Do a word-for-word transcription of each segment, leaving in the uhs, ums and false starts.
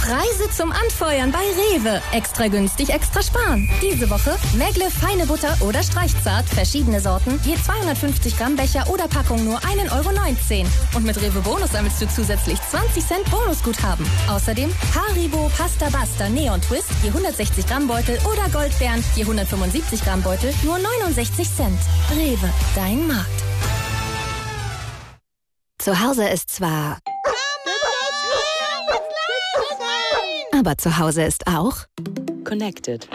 Preise zum Anfeuern bei Rewe. Extra günstig, extra sparen. Diese Woche Megle feine Butter oder Streichzart, verschiedene Sorten, je zweihundertfünfzig Gramm Becher oder Packung nur ein Euro neunzehn. Und mit Rewe Bonus sammelst du zusätzlich zwanzig Cent Bonusguthaben. Außerdem Haribo Pasta Basta Neon Twist, je hundertsechzig Gramm Beutel oder Goldbeeren, je hundertfünfundsiebzig Gramm Beutel, nur neunundsechzig Cent. Rewe, dein Markt. Zu Hause ist zwar... Aber zu Hause ist auch Connected.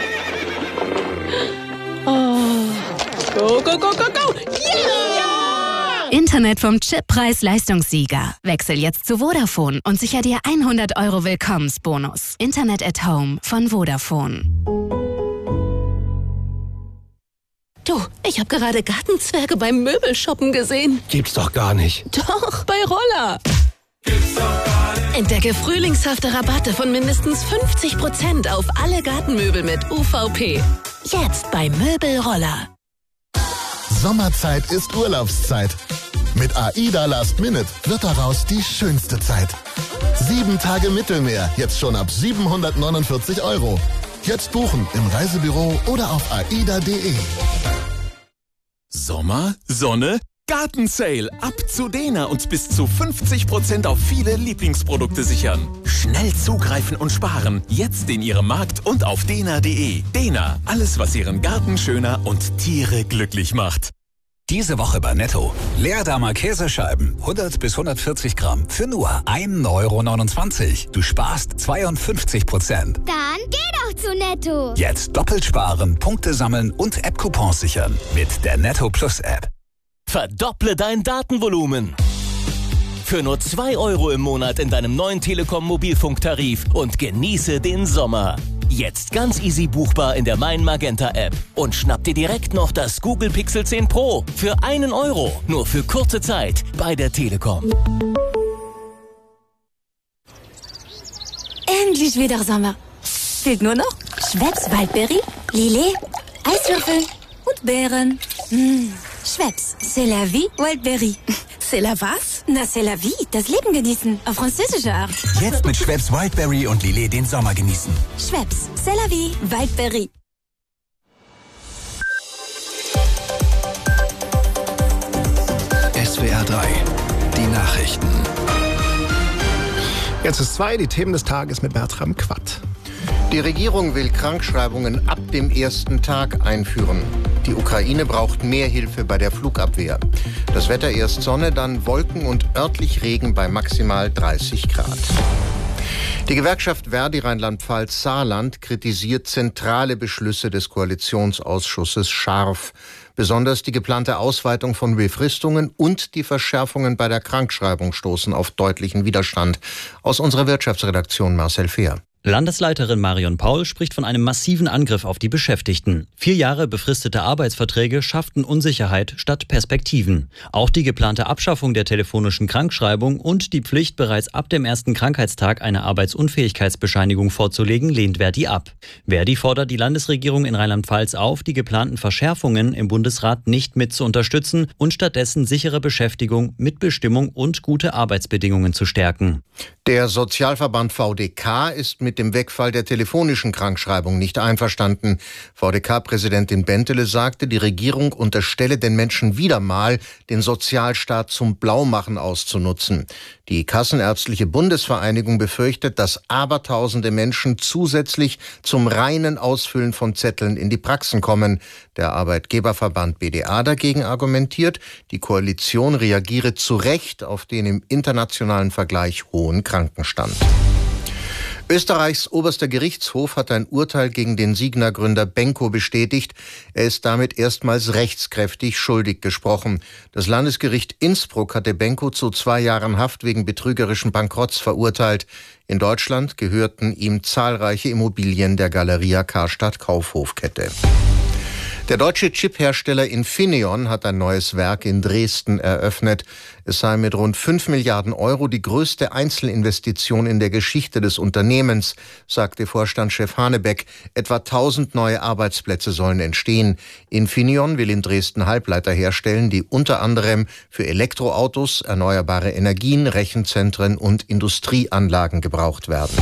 Oh. Go, go, go, go, go! Yeah! Internet vom Chip-Preis-Leistungssieger. Wechsel jetzt zu Vodafone und sicher dir hundert Euro Willkommensbonus. Internet at Home von Vodafone. Du, ich habe gerade Gartenzwerge beim Möbelshoppen gesehen. Gibt's doch gar nicht. Doch, bei Roller. Entdecke frühlingshafte Rabatte von mindestens fünfzig Prozent auf alle Gartenmöbel mit U V P. Jetzt bei Möbelroller. Sommerzeit ist Urlaubszeit. Mit AIDA Last Minute wird daraus die schönste Zeit. Sieben Tage Mittelmeer, jetzt schon ab siebenhundertneunundvierzig Euro. Jetzt buchen im Reisebüro oder auf aida punkt de. Sommer, Sonne, Gartensale. Ab zu Dena und bis zu fünfzig Prozent auf viele Lieblingsprodukte sichern. Schnell zugreifen und sparen. Jetzt in Ihrem Markt und auf dena punkt de. Dena, alles was Ihren Garten schöner und Tiere glücklich macht. Diese Woche bei Netto. Leerdammer Käsescheiben, hundert bis hundertvierzig Gramm, für nur ein Euro neunundzwanzig. Du sparst zweiundfünfzig Prozent. Dann geh doch zu Netto. Jetzt doppelt sparen, Punkte sammeln und App-Coupons sichern. Mit der Netto Plus App. Verdopple dein Datenvolumen. Für nur zwei Euro im Monat in deinem neuen Telekom-Mobilfunktarif und genieße den Sommer. Jetzt ganz easy buchbar in der Mein Magenta App. Und schnapp dir direkt noch das Google Pixel zehn Pro für einen Euro. Nur für kurze Zeit bei der Telekom. Endlich wieder Sommer. Fehlt nur noch Schweppes Waldbeere, Lillet, Eiswürfel und Beeren. Mmh. Schweppes, c'est la vie, Wildberry. C'est la was? Na, c'est la vie, das Leben genießen, auf französische Art. Jetzt mit Schweppes Wildberry und Lillet den Sommer genießen. Schweppes, c'est la vie, Wildberry. S W R drei, die Nachrichten. Jetzt ist zwei, die Themen des Tages mit Bertram Quatt. Die Regierung will Krankschreibungen ab dem ersten Tag einführen. Die Ukraine braucht mehr Hilfe bei der Flugabwehr. Das Wetter erst Sonne, dann Wolken und örtlich Regen bei maximal dreißig Grad. Die Gewerkschaft Verdi Rheinland-Pfalz Saarland kritisiert zentrale Beschlüsse des Koalitionsausschusses scharf. Besonders die geplante Ausweitung von Befristungen und die Verschärfungen bei der Krankschreibung stoßen auf deutlichen Widerstand. Aus unserer Wirtschaftsredaktion Marcel Fehr. Landesleiterin Marion Paul spricht von einem massiven Angriff auf die Beschäftigten. Vier Jahre befristete Arbeitsverträge schafften Unsicherheit statt Perspektiven. Auch die geplante Abschaffung der telefonischen Krankschreibung und die Pflicht, bereits ab dem ersten Krankheitstag eine Arbeitsunfähigkeitsbescheinigung vorzulegen, lehnt Verdi ab. Verdi fordert die Landesregierung in Rheinland-Pfalz auf, die geplanten Verschärfungen im Bundesrat nicht mit zu unterstützen und stattdessen sichere Beschäftigung, Mitbestimmung und gute Arbeitsbedingungen zu stärken. Der Sozialverband V D K ist mit dem Wegfall der telefonischen Krankschreibung nicht einverstanden. V D K-Präsidentin Bentele sagte, die Regierung unterstelle den Menschen wieder mal, den Sozialstaat zum Blaumachen auszunutzen. Die Kassenärztliche Bundesvereinigung befürchtet, dass abertausende Menschen zusätzlich zum reinen Ausfüllen von Zetteln in die Praxen kommen. Der Arbeitgeberverband B D A dagegen argumentiert, die Koalition reagiere zu Recht auf den im internationalen Vergleich hohen Krankenstand. Österreichs oberster Gerichtshof hat ein Urteil gegen den Signa-Gründer Benko bestätigt. Er ist damit erstmals rechtskräftig schuldig gesprochen. Das Landesgericht Innsbruck hatte Benko zu zwei Jahren Haft wegen betrügerischen Bankrotts verurteilt. In Deutschland gehörten ihm zahlreiche Immobilien der Galeria Karstadt Kaufhofkette. Der deutsche Chiphersteller Infineon hat ein neues Werk in Dresden eröffnet. Es sei mit rund fünf Milliarden Euro die größte Einzelinvestition in der Geschichte des Unternehmens, sagte Vorstandschef Hanebeck. Etwa tausend neue Arbeitsplätze sollen entstehen. Infineon will in Dresden Halbleiter herstellen, die unter anderem für Elektroautos, erneuerbare Energien, Rechenzentren und Industrieanlagen gebraucht werden.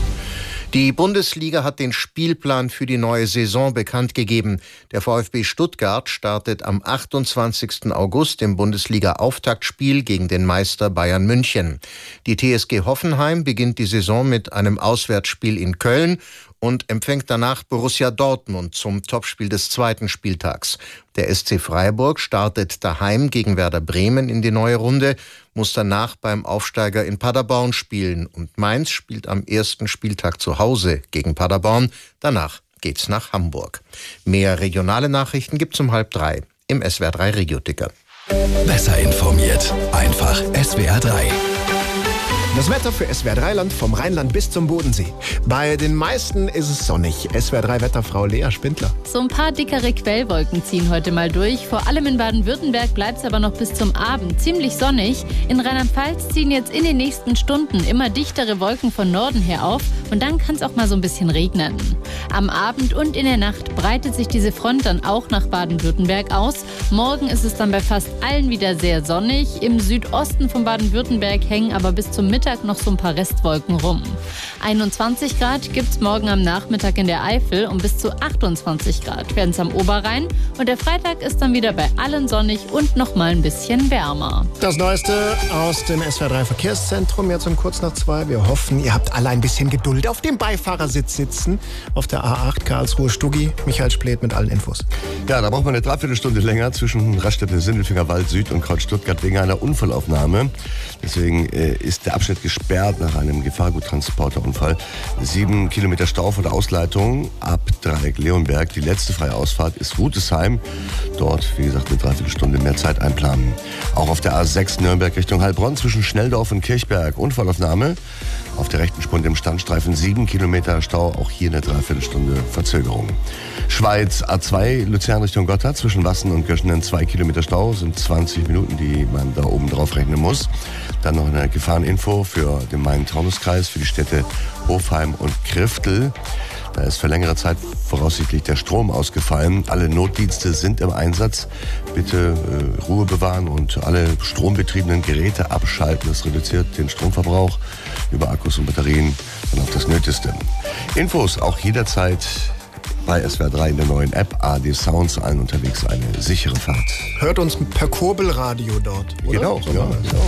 Die Bundesliga hat den Spielplan für die neue Saison bekannt gegeben. Der VfB Stuttgart startet am achtundzwanzigsten August im Bundesliga-Auftaktspiel gegen den Meister Bayern München. Die T S G Hoffenheim beginnt die Saison mit einem Auswärtsspiel in Köln und empfängt danach Borussia Dortmund zum Topspiel des zweiten Spieltags. Der S C Freiburg startet daheim gegen Werder Bremen in die neue Runde, muss danach beim Aufsteiger in Paderborn spielen und Mainz spielt am ersten Spieltag zu Hause gegen Paderborn. Danach geht's nach Hamburg. Mehr regionale Nachrichten gibt's um halb drei im S W R drei Regio-Ticker. Besser informiert, einfach S W R drei. Das Wetter für S W R drei Land vom Rheinland bis zum Bodensee. Bei den meisten ist es sonnig. S W R drei Wetterfrau Lea Spindler. So ein paar dickere Quellwolken ziehen heute mal durch. Vor allem in Baden-Württemberg bleibt es aber noch bis zum Abend ziemlich sonnig. In Rheinland-Pfalz ziehen jetzt in den nächsten Stunden immer dichtere Wolken von Norden her auf. Und dann kann es auch mal so ein bisschen regnen. Am Abend und in der Nacht breitet sich diese Front dann auch nach Baden-Württemberg aus. Morgen ist es dann bei fast allen wieder sehr sonnig. Im Südosten von Baden-Württemberg hängen aber bis zum Mittag noch so ein paar Restwolken rum. einundzwanzig Grad gibt's morgen am Nachmittag in der Eifel und bis zu achtundzwanzig Grad werden es am Oberrhein. Und der Freitag ist dann wieder bei allen sonnig und noch mal ein bisschen wärmer. Das Neueste aus dem S W R drei Verkehrszentrum, jetzt um kurz nach zwei. Wir hoffen, ihr habt alle ein bisschen Geduld auf dem Beifahrersitz sitzen. Auf der A acht Karlsruhe-Stuggi. Michael Splet mit allen Infos. Ja, da braucht man eine Dreiviertelstunde länger zwischen Raststätte Sindelfinger Wald Süd und Kreuz Stuttgart wegen einer Unfallaufnahme. Deswegen äh, ist der Abschnitt gesperrt nach einem Gefahrguttransporterunfall. Sieben Kilometer Stau vor der Ausleitung ab Dreieck Leonberg. Die letzte freie Ausfahrt ist Rutesheim. Dort, wie gesagt, eine Dreiviertelstunde mehr Zeit einplanen. Auch auf der A sechs Nürnberg Richtung Heilbronn zwischen Schnelldorf und Kirchberg. Unfallaufnahme. Auf der rechten Spur im Standstreifen sieben Kilometer Stau. Auch hier eine Dreiviertelstunde Verzögerung. Schweiz A zwei Luzern Richtung Gotthard zwischen Wassen und Göschenen zwei Kilometer Stau. Sind zwanzig Minuten, die man da oben drauf rechnen muss. Dann noch eine Gefahreninfo für den Main-Taunus-Kreis, für die Städte Hofheim und Kriftel. Da ist für längere Zeit voraussichtlich der Strom ausgefallen. Alle Notdienste sind im Einsatz. Bitte äh, Ruhe bewahren und alle strombetriebenen Geräte abschalten. Das reduziert den Stromverbrauch über Akkus und Batterien dann auf das Nötigste. Infos auch jederzeit bei S W R drei in der neuen App A R D Sounds, allen unterwegs eine sichere Fahrt. Hört uns per Kurbelradio dort, oder? Genau, so ja, genau.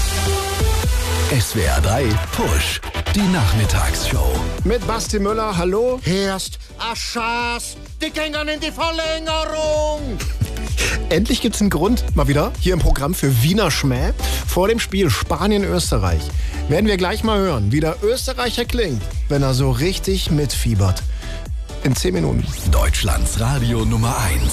S W R drei Push, die Nachmittagsshow. Mit Basti Müller, hallo. Erst Aschas, die gingen in die Verlängerung. Endlich gibt's einen Grund, mal wieder, hier im Programm für Wiener Schmäh. Vor dem Spiel Spanien-Österreich werden wir gleich mal hören, wie der Österreicher klingt, wenn er so richtig mitfiebert. In zehn Minuten. Deutschlands Radio Nummer eins.